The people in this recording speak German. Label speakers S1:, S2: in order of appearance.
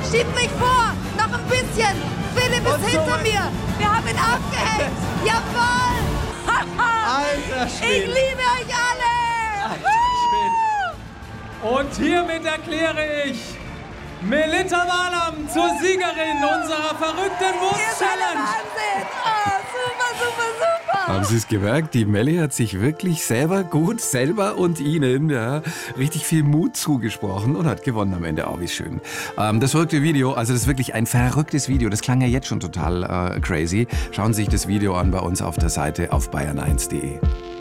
S1: Schieb mich vor! Noch ein bisschen! Philipp ist hinter mir! Wir haben ihn aufgehängt! Jawohl!
S2: Alter
S1: Ich
S2: Schwede!
S1: liebe euch alle!
S2: Und hiermit erkläre ich Melitta Malam zur Siegerin unserer verrückten Wurst-Challenge.
S1: Wahnsinn! Oh, super, super, super!
S3: Haben Sie es gemerkt? Die Melli hat sich wirklich selber und Ihnen richtig viel Mut zugesprochen und hat gewonnen am Ende auch, wie schön. Das verrückte Video, also das ist wirklich ein verrücktes Video, das klang ja jetzt schon total crazy. Schauen Sie sich das Video an bei uns auf der Seite auf bayern1.de.